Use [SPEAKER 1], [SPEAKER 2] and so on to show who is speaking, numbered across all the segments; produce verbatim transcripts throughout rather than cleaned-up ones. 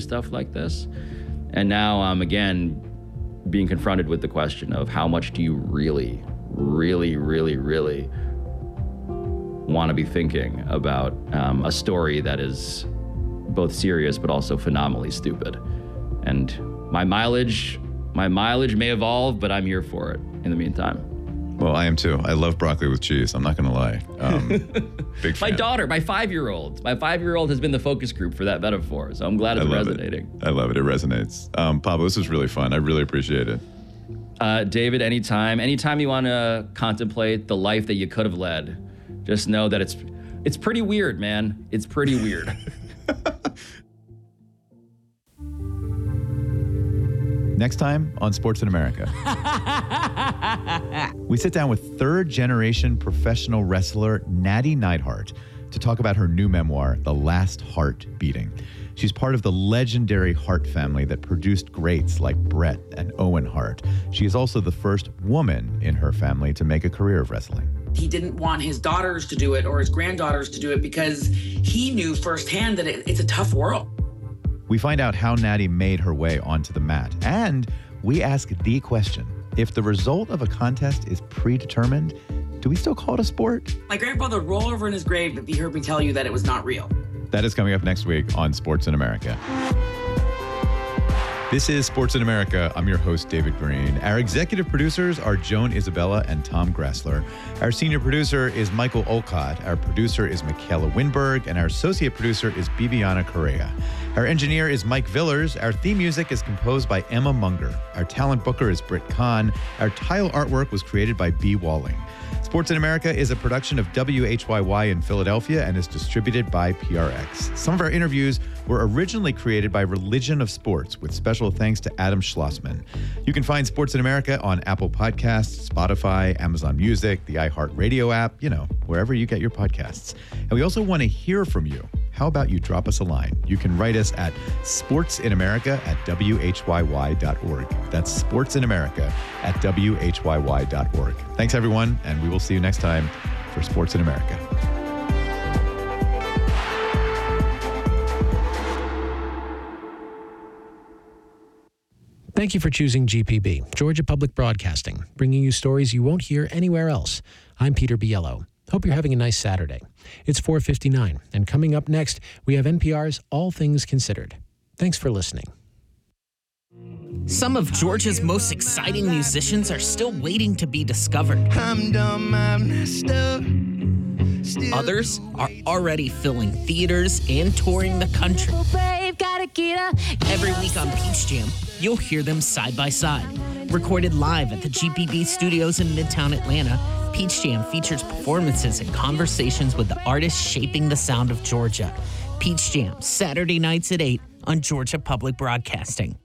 [SPEAKER 1] stuff like this. And now I'm again being confronted with the question of how much do you really, really, really, really want to be thinking about um, a story that is both serious but also phenomenally stupid. And my mileage, my mileage may evolve, but I'm here for it in the meantime.
[SPEAKER 2] Well, I am too. I love broccoli with cheese. I'm not going to lie. Um, big fan.
[SPEAKER 1] My daughter, my five-year-old, my five-year-old has been the focus group for that metaphor, so I'm glad it's
[SPEAKER 2] I love
[SPEAKER 1] resonating.
[SPEAKER 2] It. I love it. It resonates. Um, Pablo, this was really fun. I really appreciate it.
[SPEAKER 1] Uh, David, anytime, anytime you want to contemplate the life that you could have led, just know that it's it's pretty weird, man. It's pretty weird.
[SPEAKER 2] Next time on Sports in America, we sit down with third-generation professional wrestler Natty Neidhart to talk about her new memoir, The Last Heart Beating. She's part of the legendary Hart family that produced greats like Bret and Owen Hart. She is also the first woman in her family to make a career of wrestling.
[SPEAKER 3] He didn't want his daughters to do it or his granddaughters to do it because he knew firsthand that it, it's a tough world.
[SPEAKER 2] We find out how Natty made her way onto the mat, and we ask the question: if the result of a contest is predetermined, do we still call it a sport?
[SPEAKER 3] My grandfather would roll over in his grave if he heard me tell you that it was not real.
[SPEAKER 2] That is coming up next week on Sports in America. This is Sports in America. I'm your host, David Green. Our executive producers are Joan Isabella and Tom Gressler. Our senior producer is Michael Olcott. Our producer is Michaela Winberg. And our associate producer is Bibiana Correa. Our engineer is Mike Villers. Our theme music is composed by Emma Munger. Our talent booker is Britt Kahn. Our tile artwork was created by B. Walling. Sports in America is a production of W H Y Y in Philadelphia and is distributed by P R X. Some of our interviews were originally created by Religion of Sports, with special thanks to Adam Schlossman. You can find Sports in America on Apple Podcasts, Spotify, Amazon Music, the iHeartRadio app, you know, wherever you get your podcasts. And we also want to hear from you. How about you drop us a line? You can write us at sportsinamerica at W H Y Y dot org. That's sportsinamerica at W H Y Y dot org. Thanks, everyone, and we will see you next time for Sports in America.
[SPEAKER 4] Thank you for choosing G P B, Georgia Public Broadcasting, bringing you stories you won't hear anywhere else. I'm Peter Biello. Hope you're having a nice Saturday. It's four fifty-nine, and coming up next, we have N P R's All Things Considered. Thanks for listening.
[SPEAKER 5] Some of Georgia's most exciting musicians are still waiting to be discovered.
[SPEAKER 6] I'm dumb, I'm messed up. Still
[SPEAKER 5] Others are already filling theaters and touring the country. Every week on Peach Jam, you'll hear them side by side. Recorded live at the G P B studios in Midtown Atlanta, Peach Jam features performances and conversations with the artists shaping the sound of Georgia. Peach Jam, Saturday nights at eight on Georgia Public Broadcasting.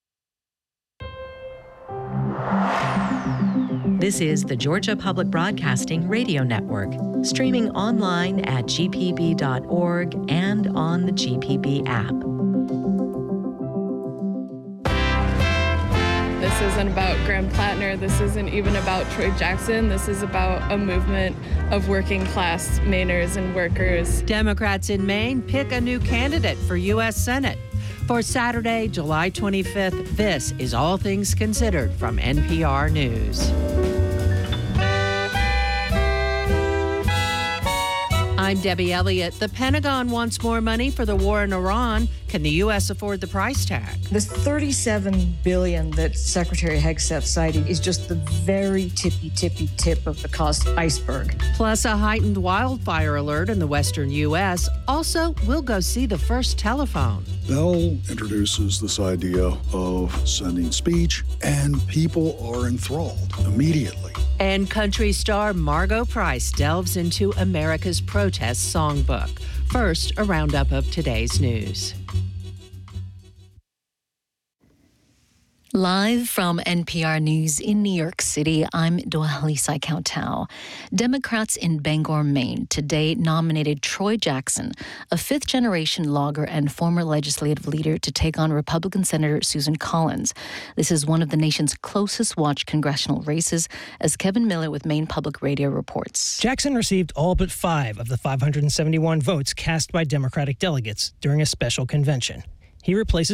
[SPEAKER 7] This is the Georgia Public Broadcasting Radio Network, streaming online at G P B dot org and on the G P B app.
[SPEAKER 8] This isn't about Graham Plattner. This isn't even about Troy Jackson. This is about a movement of working class Mainers and workers.
[SPEAKER 9] Democrats in Maine pick a new candidate for U S Senate. For Saturday, July twenty-fifth, this is All Things Considered from N P R News. I'm Debbie Elliott. The Pentagon wants more money for the war in Iran. Can the U S afford the price tag?
[SPEAKER 10] The thirty-seven billion dollars that Secretary Hegseth cited is just the very tippy, tippy tip of the cost iceberg.
[SPEAKER 9] Plus a heightened wildfire alert in the western U S. Also, we'll go see the first telephone.
[SPEAKER 11] Bell introduces this idea of sending speech, and people are enthralled immediately.
[SPEAKER 9] And country star Margot Price delves into America's protest songbook. First, a roundup of today's news.
[SPEAKER 12] Live from N P R News in New York City, I'm Dohalisai Kautal. Democrats in Bangor, Maine, today nominated Troy Jackson, a fifth-generation logger and former legislative leader, to take on Republican Senator Susan Collins. This is one of the nation's closest-watched congressional races, as Kevin Miller with Maine Public Radio reports.
[SPEAKER 13] Jackson received all but five of the five hundred seventy-one votes cast by Democratic delegates during a special convention. He replaces